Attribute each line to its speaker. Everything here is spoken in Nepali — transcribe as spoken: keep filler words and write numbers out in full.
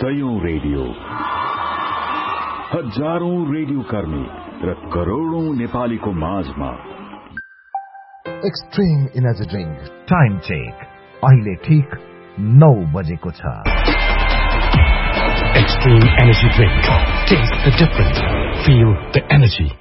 Speaker 1: सयौं रेडियो, हजारौं रेडियो कर्मी र करोड़ौं नेपालीको माझमा
Speaker 2: extreme energy drink time check अहिले ठीक नौ बजेको छ।
Speaker 3: Extreme Energy Drink. Taste the difference. Feel the energy.